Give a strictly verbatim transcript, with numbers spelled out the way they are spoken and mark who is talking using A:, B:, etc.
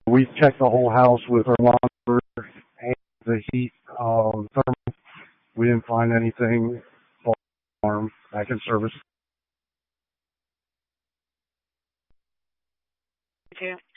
A: We checked the whole house with our monitor and the heat uh, thermal. We didn't find anything. False alarm. Back in service.
B: Too.